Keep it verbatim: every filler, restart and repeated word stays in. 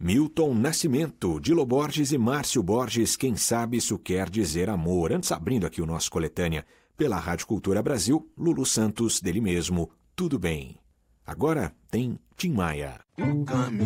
Milton Nascimento, Dilo Borges e Márcio Borges, Quem Sabe Isso Quer Dizer Amor. Antes, abrindo aqui o nosso coletânea pela Rádio Cultura Brasil, Lulu Santos, dele mesmo, Tudo Bem. Agora tem Tim Maia. O caminho